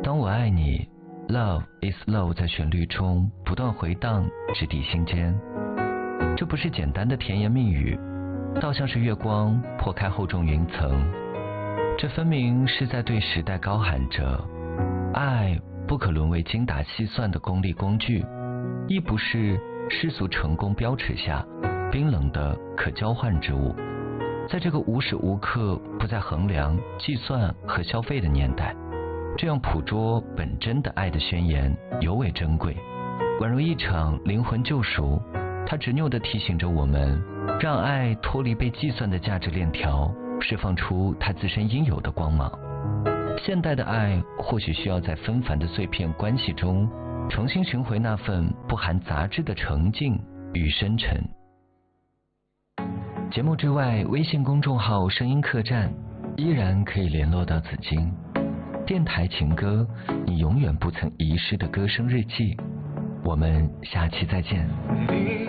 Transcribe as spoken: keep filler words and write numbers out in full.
当我爱你 Love is love 在旋律中不断回荡，直抵心间。这不是简单的甜言蜜语，倒像是月光破开厚重云层。这分明是在对时代高喊着，爱不可沦为精打细算的功利工具，亦不是世俗成功标尺下冰冷的可交换之物。在这个无时无刻不在衡量、计算和消费的年代，这样朴拙本真的爱的宣言尤为珍贵，宛如一场灵魂救赎。它执拗地提醒着我们，让爱脱离被计算的价值链条，释放出它自身应有的光芒。现代的爱或许需要在纷繁的碎片关系中重新寻回那份不含杂质的澄净与深沉。节目之外，微信公众号声音客栈依然可以联络到紫金。电台情歌，你永远不曾遗失的歌声日记。我们下期再见。